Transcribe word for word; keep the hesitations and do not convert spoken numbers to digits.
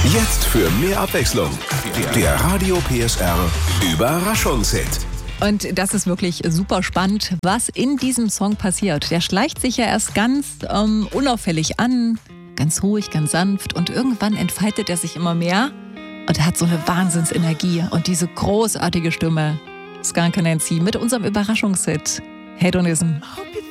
Jetzt für mehr Abwechslung. Der Radio P S R Überraschungshit. Und das ist wirklich super spannend, was in diesem Song passiert. Der schleicht sich ja erst ganz ähm, unauffällig an, ganz ruhig, ganz sanft. Und irgendwann entfaltet er sich immer mehr und er hat so eine Wahnsinnsenergie. Und diese großartige Stimme, Skunk Anansi mit unserem Überraschungshit Hedonism. Hope you